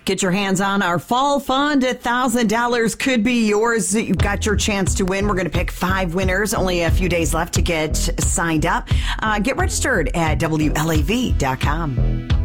Get your hands on our fall fund. $1,000 could be yours. You've got your chance to win. We're going to pick 5 winners. Only a few days left to get signed up. Get registered at WLAV.com.